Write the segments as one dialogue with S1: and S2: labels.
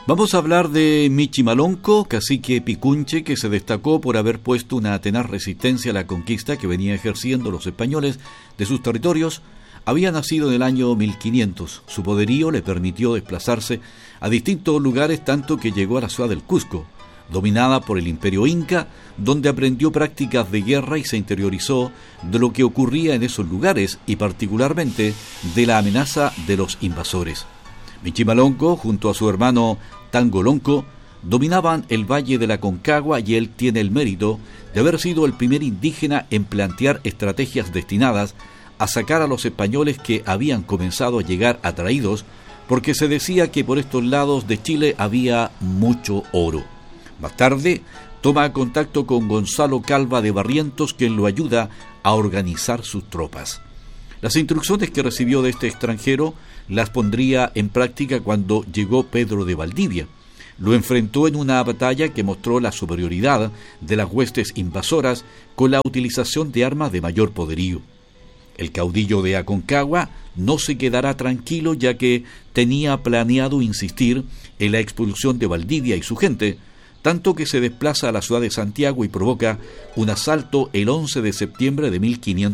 S1: Vamos a hablar de Michimalonco, cacique picunche que se destacó por haber puesto una tenaz resistencia a la conquista que venía ejerciendo los españoles de sus territorios. Había nacido en el año 1500. Su poderío le permitió desplazarse a distintos lugares, tanto que llegó a la ciudad del Cusco, dominada por el Imperio Inca, donde aprendió prácticas de guerra y se interiorizó de lo que ocurría en esos lugares y particularmente de la amenaza de los invasores. Michimalonco, junto a su hermano Tangolonco, dominaban el Valle de la Aconcagua y él tiene el mérito de haber sido el primer indígena en plantear estrategias destinadas a sacar a los españoles que habían comenzado a llegar atraídos porque se decía que por estos lados de Chile había mucho oro. Más tarde, toma contacto con Gonzalo Calva de Barrientos, quien lo ayuda a organizar sus tropas. Las instrucciones que recibió de este extranjero las pondría en práctica cuando llegó Pedro de Valdivia. Lo enfrentó en una batalla que mostró la superioridad de las huestes invasoras con la utilización de armas de mayor poderío. El caudillo de Aconcagua no se quedará tranquilo, ya que tenía planeado insistir en la expulsión de Valdivia y su gente, tanto que se desplaza a la ciudad de Santiago y provoca un asalto el 11 de septiembre de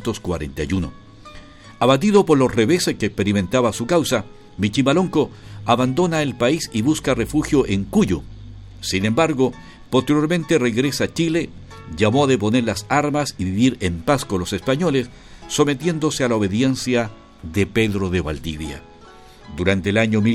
S1: 1541. Abatido por los reveses que experimentaba su causa, Michimalonco abandona el país y busca refugio en Cuyo. Sin embargo, posteriormente regresa a Chile, llamó a deponer las armas y vivir en paz con los españoles, sometiéndose a la obediencia de Pedro de Valdivia. Durante el año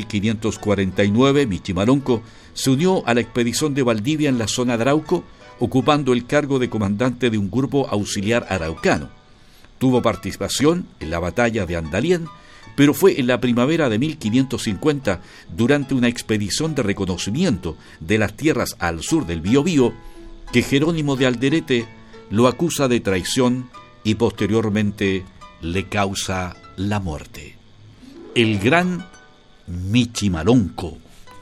S1: 1549, Michimalonco se unió a la expedición de Valdivia en la zona de Arauco, ocupando el cargo de comandante de un grupo auxiliar araucano. Tuvo participación en la batalla de Andalién, pero fue en la primavera de 1550, durante una expedición de reconocimiento de las tierras al sur del Biobío, que Jerónimo de Alderete lo acusa de traición y posteriormente le causa la muerte. El gran Michimalonco.